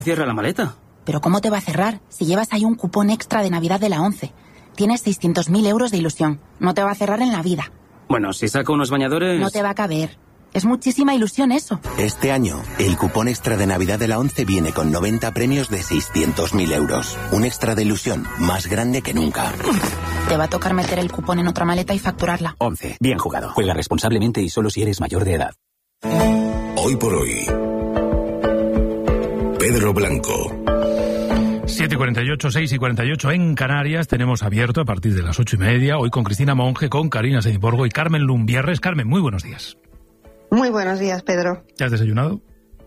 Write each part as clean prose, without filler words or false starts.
Cierra la maleta. ¿Pero cómo te va a cerrar? Si llevas ahí un cupón extra de Navidad de la ONCE. Tienes 600.000 euros de ilusión. No te va a cerrar en la vida. Bueno, si saco unos bañadores... No te va a caber. Es muchísima ilusión eso. Este año, el cupón extra de Navidad de la ONCE viene con 90 premios de 600.000 euros. Un extra de ilusión más grande que nunca. Te va a tocar meter el cupón en otra maleta y facturarla. 11. Bien jugado. Juega responsablemente y solo si eres mayor de edad. Hoy por hoy. Pedro Blanco. 7:48, 6:48 en Canarias. Tenemos abierto a partir de las 8:30. Hoy con Cristina Monge, con Karina Seniborgo y Carmen Lumbierres. Carmen, muy buenos días. Muy buenos días, Pedro. ¿Ya has desayunado?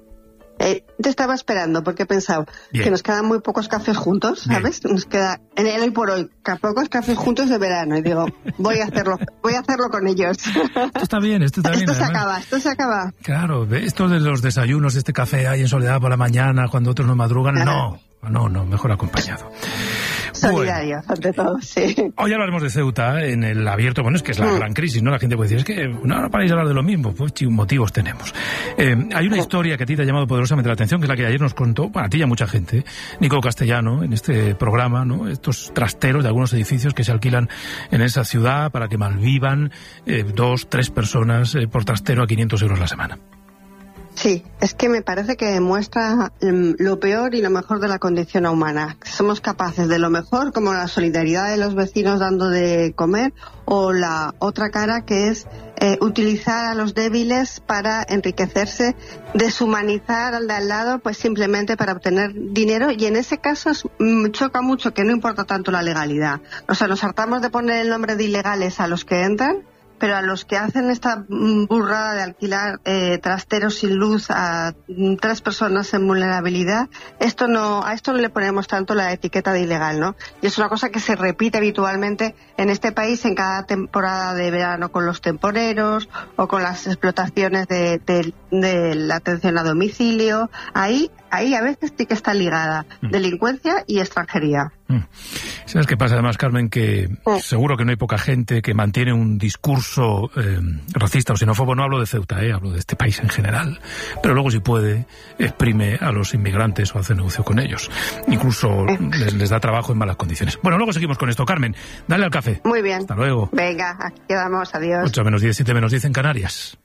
Te estaba esperando porque he pensado que nos quedan muy pocos cafés juntos, ¿sabes? Bien. Nos queda en el hoy por hoy pocos cafés juntos de verano y digo, voy a hacerlo con ellos. Esto está bien. Esto se acaba. Claro, esto de los desayunos, este café ahí en soledad por la mañana cuando otros no madrugan, no, mejor acompañado. Solidario, ante todo, sí. Hoy hablaremos de Ceuta en el abierto. Bueno, es que es la gran crisis, ¿no? La gente puede decir, es que no paráis de hablar de lo mismo. Pues motivos tenemos. Hay una historia que a ti te ha llamado poderosamente la atención, que es la que ayer nos contó, bueno, a ti y a mucha gente, Nico Castellano, en este programa, ¿no? Estos trasteros de algunos edificios que se alquilan en esa ciudad para que malvivan 2, 3 personas por trastero a 500 euros la semana. Sí, es que me parece que demuestra lo peor y lo mejor de la condición humana. Somos capaces de lo mejor, como la solidaridad de los vecinos dando de comer, o la otra cara que es utilizar a los débiles para enriquecerse, deshumanizar al de al lado, pues simplemente para obtener dinero, y en ese caso choca mucho que no importa tanto la legalidad. O sea, nos hartamos de poner el nombre de ilegales a los que entran, pero a los que hacen esta burrada de alquilar trasteros sin luz a 3 personas en vulnerabilidad, a esto no le ponemos tanto la etiqueta de ilegal, ¿no? Y es una cosa que se repite habitualmente en este país en cada temporada de verano con los temporeros o con las explotaciones de la atención a domicilio. Ahí a veces sí que está ligada delincuencia y extranjería. ¿Sabes qué pasa además, Carmen? Que seguro que no hay poca gente que mantiene un discurso racista o xenófobo. No hablo de Ceuta, hablo de este país en general. Pero luego, si puede, exprime a los inmigrantes o hace negocio con ellos. Incluso les da trabajo en malas condiciones. Bueno, luego seguimos con esto. Carmen, dale al café. Muy bien. Hasta luego. Venga, aquí quedamos. Adiós. 8-10, 7-10 en Canarias.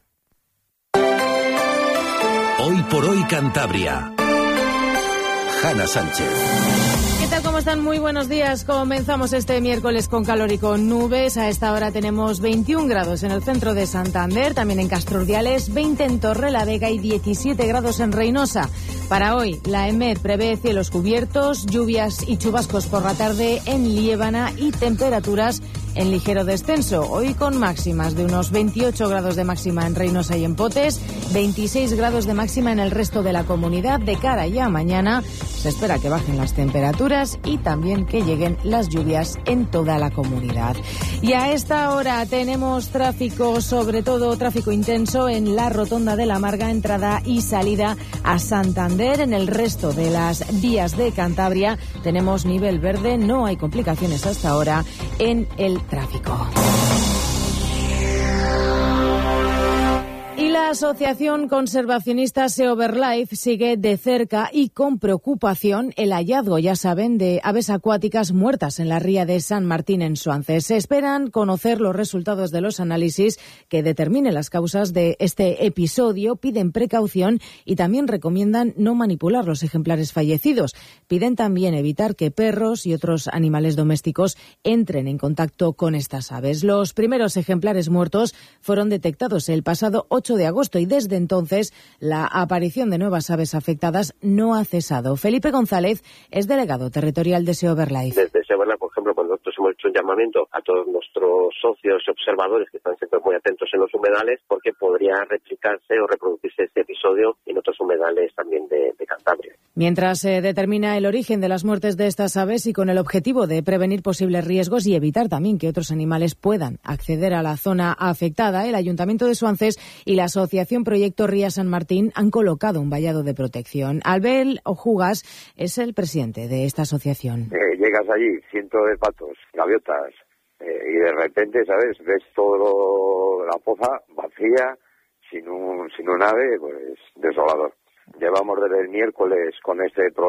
Hoy por hoy Cantabria. Hanna Sánchez. ¿Qué tal? ¿Cómo están? Muy buenos días. Comenzamos este miércoles con calor y con nubes. A esta hora tenemos 21 grados en el centro de Santander, también en Castrurdiales, 20 en Torrelavega y 17 grados en Reynosa. Para hoy, la EMET prevé cielos cubiertos, lluvias y chubascos por la tarde en Liébana y temperaturas en ligero descenso. Hoy con máximas de unos 28 grados de máxima en Reynosa y en Potes, 26 grados de máxima en el resto de la comunidad. De cara ya a mañana se espera que bajen las temperaturas y también que lleguen las lluvias en toda la comunidad. Y a esta hora tenemos tráfico, sobre todo tráfico intenso en la Rotonda de la Marga, entrada y salida a Santander. En el resto de las vías de Cantabria tenemos nivel verde, no hay complicaciones hasta ahora en el tráfico. Y la asociación conservacionista Seoverlife sigue de cerca y con preocupación el hallazgo, ya saben, de aves acuáticas muertas en la ría de San Martín en Suances. Se esperan conocer los resultados de los análisis que determinen las causas de este episodio. Piden precaución y también recomiendan no manipular los ejemplares fallecidos. Piden también evitar que perros y otros animales domésticos entren en contacto con estas aves. Los primeros ejemplares muertos fueron detectados el pasado 8 de agosto y desde entonces la aparición de nuevas aves afectadas no ha cesado. Felipe González es delegado territorial de Seoverlife. Desde Seoverlife, por ejemplo, cuando nosotros hemos hecho un llamamiento a todos nuestros socios y observadores que están siempre muy atentos en los humedales, porque podría replicarse o reproducirse este episodio en otros humedales también de Cantabria. Mientras se determina el origen de las muertes de estas aves y con el objetivo de prevenir posibles riesgos y evitar también que otros animales puedan acceder a la zona afectada, el Ayuntamiento de Suances y la Asociación Proyecto Ría San Martín han colocado un vallado de protección. Albert Ojugas es el presidente de esta asociación. Llegas allí, cientos de patos, gaviotas, y de repente, ¿sabes? Ves todo la poza vacía, sin un ave, pues desolador. Llevamos desde el miércoles con este problema.